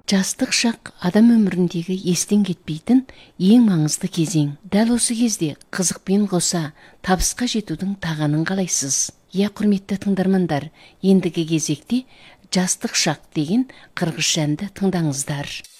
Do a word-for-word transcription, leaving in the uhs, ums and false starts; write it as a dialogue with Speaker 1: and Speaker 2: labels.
Speaker 1: Жастық шақ адам өміріндегі естен кетпейтін ең маңызды кезең. Дәл осы кезде қызықпен қоса табысқа жетудің тағанын қалайсыз? Иә, құрметті тыңдармандар, ендігі кезекте жастық шақ деген қырғызша әнді тыңдаңыздар.